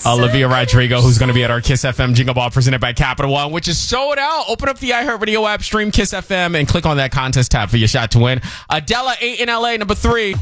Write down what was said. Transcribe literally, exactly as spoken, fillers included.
Olivia Rodrigo, who's going to be at our Kiss F M Jingle Ball presented by Capital One, which is sold out. Open up the iHeartRadio app, stream Kiss F M, and click on that contest tab for your shot to win. Adela, eight in L A, number three.